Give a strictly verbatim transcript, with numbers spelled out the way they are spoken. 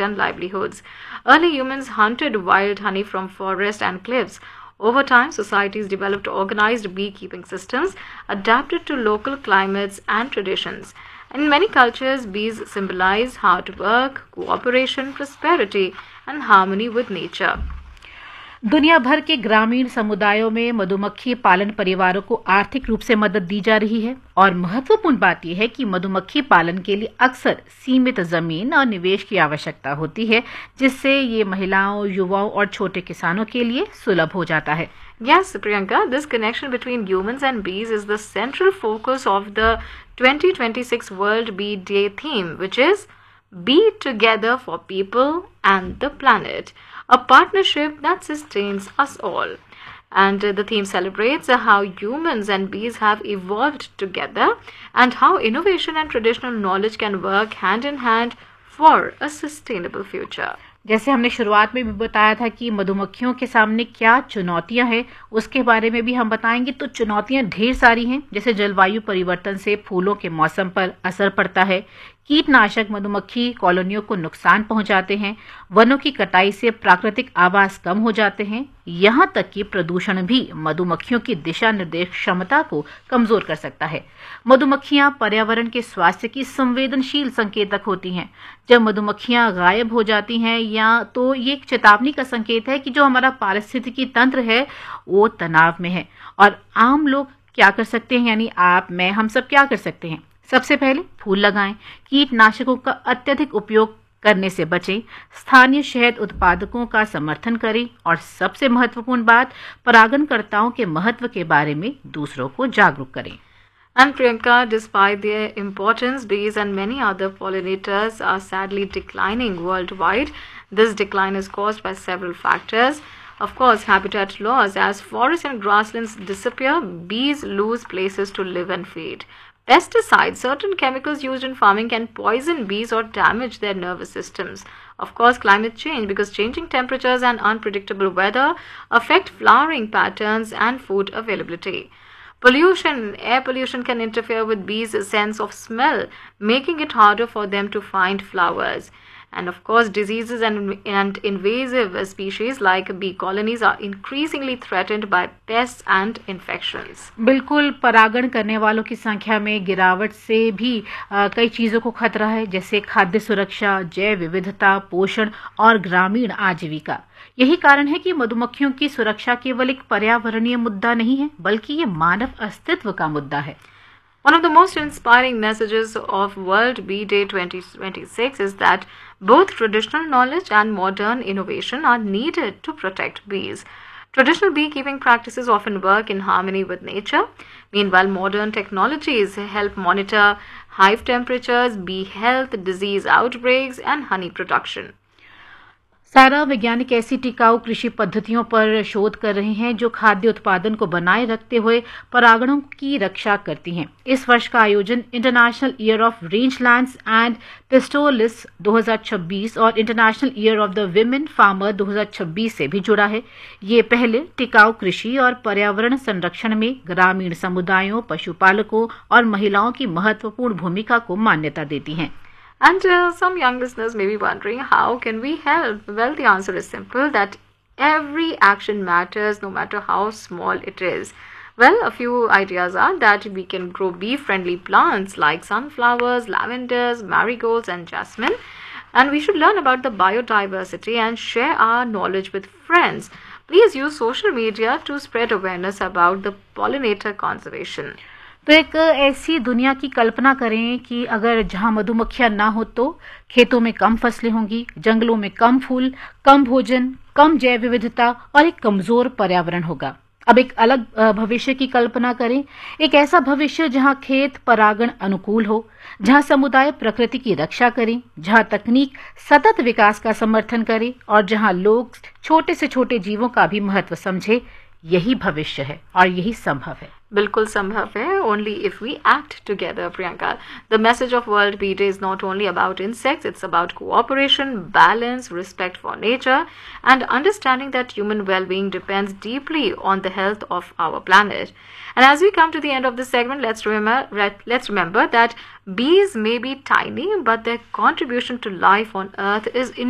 trade and livelihoods. Early humans hunted wild honey from forests and cliffs. Over time, societies developed organized beekeeping systems adapted to local climates and traditions. In many cultures, bees symbolize hard work, cooperation, prosperity, and harmony with nature. दुनिया भर के ग्रामीण समुदायों में मधुमक्खी पालन परिवारों को आर्थिक रूप से मदद दी जा रही है और महत्वपूर्ण बात यह है कि मधुमक्खी पालन के लिए अक्सर सीमित जमीन और निवेश की आवश्यकता होती है, जिससे ये महिलाओं, युवाओं और छोटे किसानों के लिए सुलभ हो जाता है। Yes, Priyanka, this connection between humans and bees is the central focus of the twenty twenty-six World Bee Day theme, which is Be Together for People and the Planet, a partnership that sustains us all. And uh, the theme celebrates uh, how humans and bees have evolved together and how innovation and traditional knowledge can work hand in hand for a sustainable future. जैसे हमने शुरुआत में भी बताया था कि मधुमक्खियों के सामने क्या चुनौतियां हैं, उसके बारे में भी हम बताएंगे। तो चुनौतियां ढेर सारी हैं, जैसे जलवायु परिवर्तन से फूलों के मौसम पर असर पड़ता है, कीटनाशक मधुमक्खी कॉलोनियों को नुकसान पहुंचाते हैं, वनों की कटाई से प्राकृतिक आवास कम हो जाते हैं, यहाँ तक कि प्रदूषण भी मधुमक्खियों की दिशा निर्देश क्षमता को कमजोर कर सकता है। मधुमक्खियां पर्यावरण के स्वास्थ्य की संवेदनशील संकेतक होती हैं। जब मधुमक्खियां गायब हो जाती हैं या तो ये एक चेतावनी का संकेत है कि जो हमारा पारिस्थितिकी तंत्र है वो तनाव में है। और आम लोग क्या कर सकते हैं, यानी आप, मैं, हम सब क्या कर सकते हैं? सबसे पहले फूल लगाएं, कीटनाशकों का अत्यधिक उपयोग करने से बचें, स्थानीय शहद उत्पादकों का समर्थन करें और सबसे महत्वपूर्ण बात, परागणकर्ताओं के महत्व के बारे में दूसरों को जागरूक करें। And Priyanka, despite their importance, bees and many other pollinators are sadly declining worldwide. This decline is caused by several factors. Of course, habitat loss. As forests and grasslands disappear, bees lose places to live and feed. Pesticides, certain chemicals used in farming can poison bees or damage their nervous systems. Of course, climate change, because changing temperatures and unpredictable weather affect flowering patterns and food availability. Pollution, air pollution can interfere with bees' sense of smell, making it harder for them to find flowers. And of course, diseases and, and invasive species like bee colonies are increasingly threatened by pests and infections. बिल्कुल, परागण करने वालों की संख्या में गिरावट से भी आ, कई चीज़ों को खतरा है, जैसे खाद्य सुरक्षा, जैव विविधता, पोषण और ग्रामीण आजीविका। यही कारण है कि मधुमक्खियों की सुरक्षा केवल एक पर्यावरणीय मुद्दा नहीं है, बल्कि ये मानव अस्तित्व का मुद्दा है। One of the most inspiring messages of World Bee Day twenty twenty-six is that both traditional knowledge and modern innovation are needed to protect bees. Traditional beekeeping practices often work in harmony with nature. Meanwhile, modern technologies help monitor hive temperatures, bee health, disease outbreaks, and honey production. सारा वैज्ञानिक ऐसी टिकाऊ कृषि पद्धतियों पर शोध कर रहे हैं जो खाद्य उत्पादन को बनाए रखते हुए परागणों की रक्षा करती हैं। इस वर्ष का आयोजन international year of रेंजलैंड्स and pastoralist दो हज़ार छब्बीस और international year of the women farmer दो हज़ार छब्बीस से भी जुड़ा है। ये पहले टिकाऊ कृषि और पर्यावरण संरक्षण में ग्रामीण समुदायों, पशुपालकों और महिलाओं की महत्वपूर्ण भूमिका को मान्यता देती हैं। And uh, some young listeners may be wondering, how can we help? Well, the answer is simple, that every action matters, no matter how small it is. Well, a few ideas are that we can grow bee-friendly plants like sunflowers, lavenders, marigolds and jasmine. And we should learn about the biodiversity and share our knowledge with friends. Please use social media to spread awareness about the pollinator conservation. तो एक ऐसी दुनिया की कल्पना करें कि अगर जहां मधुमक्खियां ना हो तो खेतों में कम फसलें होंगी, जंगलों में कम फूल, कम भोजन, कम जैव विविधता और एक कमजोर पर्यावरण होगा। अब एक अलग भविष्य की कल्पना करें, एक ऐसा भविष्य जहां खेत परागण अनुकूल हो, जहां समुदाय प्रकृति की रक्षा करें, जहां तकनीक सतत विकास का समर्थन करे और जहां लोग छोटे से छोटे जीवों का भी महत्व समझे। यही भविष्य है और यही संभव है। बिल्कुल संभव है, only if we act together, Priyanka. The message of World Bee Day is not only about insects, it's about cooperation, balance, respect for nature, and understanding that human well-being depends deeply on the health of our planet. And as we come to the end of this segment, let's remember, let's remember that bees may be tiny, but their contribution to life on Earth is